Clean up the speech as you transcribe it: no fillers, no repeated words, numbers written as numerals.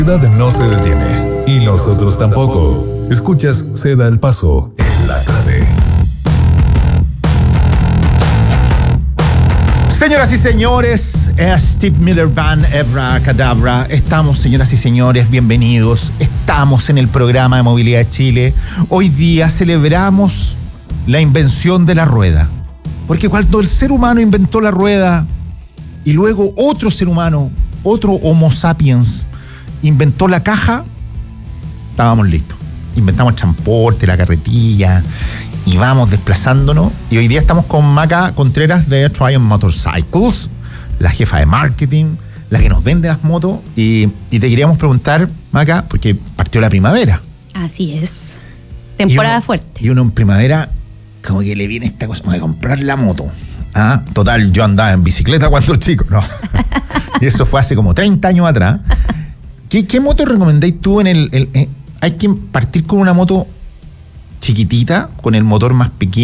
La ciudad no se detiene y nosotros tampoco. Escuchas Se da el paso en la tarde. Señoras y señores, Steve Miller Band, Ebra Cadabra. Estamos, señoras y señores, bienvenidos. Estamos en el programa de Movilidad de Chile. Hoy día celebramos la invención de la rueda. Porque cuando el ser humano inventó la rueda y luego otro ser humano, otro Homo sapiens, inventó la caja, estábamos listos. Inventamos el transporte, la carretilla, y vamos desplazándonos. Y hoy día estamos con Maca Contreras de Triumph Motorcycles, la jefa de marketing, la que nos vende las motos. Y te queríamos preguntar, Maca, porque partió la primavera. Así es. Temporada fuerte. Y uno en primavera, como que le viene esta cosa, voy a comprar la moto. Ah, total, yo andaba en bicicleta cuando chico, ¿no? Y eso fue hace como 30 años atrás. ¿Qué moto recomendáis tú hay que partir con una moto chiquitita, con el motor más pequeño?